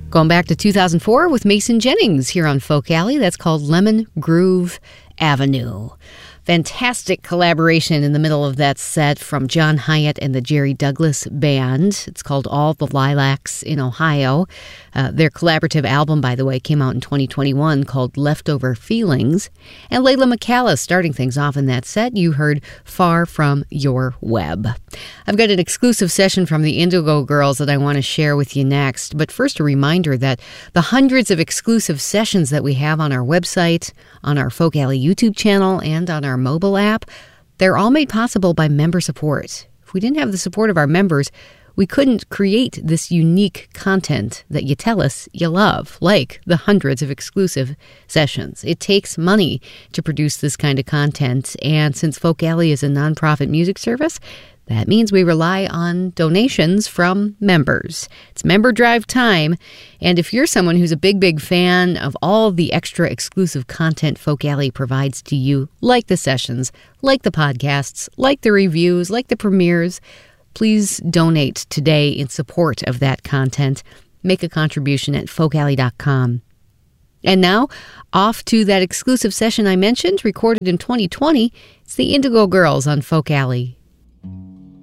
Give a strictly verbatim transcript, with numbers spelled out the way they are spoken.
Going back to two thousand four with Mason Jennings here on Folk Alley. That's called Lemon Groove Avenue. Fantastic collaboration in the middle of that set from John Hyatt and the Jerry Douglas Band. It's called All the Lilacs in Ohio. Uh, their collaborative album, by the way, came out in twenty twenty-one called Leftover Feelings. And Layla McCallis starting things off in that set. You heard Far From Your Web. I've got an exclusive session from the Indigo Girls that I want to share with you next. But first, a reminder that the hundreds of exclusive sessions that we have on our website, on our Folk Alley YouTube channel, and on our mobile app, they're all made possible by member support. If we didn't have the support of our members, we couldn't create this unique content that you tell us you love, like the hundreds of exclusive sessions. It takes money to produce this kind of content, and since Folk Alley is a nonprofit music service, that means we rely on donations from members. It's member drive time. And if you're someone who's a big, big fan of all the extra exclusive content Folk Alley provides to you, like the sessions, like the podcasts, like the reviews, like the premieres, please donate today in support of that content. Make a contribution at folk alley dot com. And now, off to that exclusive session I mentioned, recorded in twenty twenty. It's the Indigo Girls on Folk Alley.